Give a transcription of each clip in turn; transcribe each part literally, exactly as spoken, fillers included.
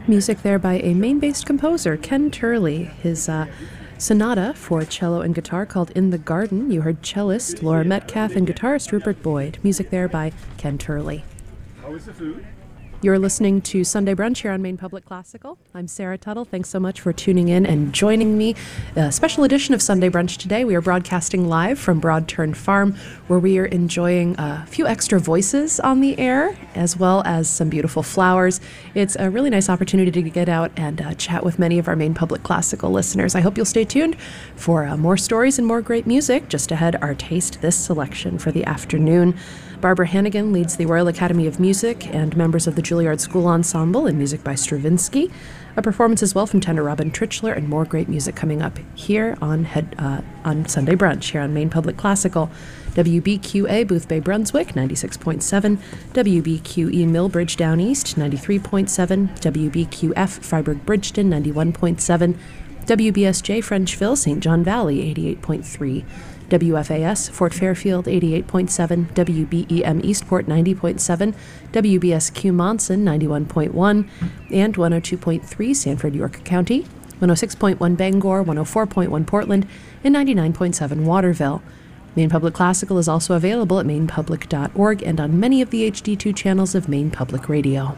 Music there by a Maine-based composer, Ken Turley. His uh, sonata for cello and guitar called In the Garden. You heard cellist Laura Metcalf and guitarist Rupert Boyd. Music there by Ken Turley. How is the food? You're listening to Sunday Brunch here on Maine Public Classical. I'm Sarah Tuttle. Thanks so much for tuning in and joining me. A special edition of Sunday Brunch today. We are broadcasting live from Broadturn Farm, where we are enjoying a few extra voices on the air, as well as some beautiful flowers. It's a really nice opportunity to get out and uh, chat with many of our Maine Public Classical listeners. I hope you'll stay tuned for uh, more stories and more great music. Just ahead, our Taste This selection for the afternoon. Barbara Hannigan leads the Royal Academy of Music and members of the Juilliard School Ensemble in music by Stravinsky. A performance as well from tenor Robin Trichler, and more great music coming up here on head, uh, on Sunday Brunch here on Maine Public Classical. W B Q A Boothbay Brunswick ninety-six point seven, W B Q E Millbridge Down East ninety-three point seven, W B Q F Freiburg Bridgeton ninety-one point seven, W B S J Frenchville Saint John Valley eighty-eight point three, W F A S Fort Fairfield eighty-eight point seven, W B E M Eastport ninety point seven, W B S Q Monson ninety-one point one, and one oh two point three Sanford, York County, one oh six point one Bangor, one oh four point one Portland, and ninety-nine point seven Waterville. Maine Public Classical is also available at maine public dot org and on many of the H D two channels of Maine Public Radio.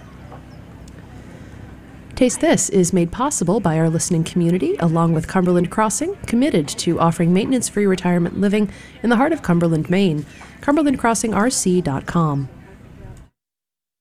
Taste This is made possible by our listening community, along with Cumberland Crossing, committed to offering maintenance-free retirement living in the heart of Cumberland, Maine. cumberland crossing r c dot com.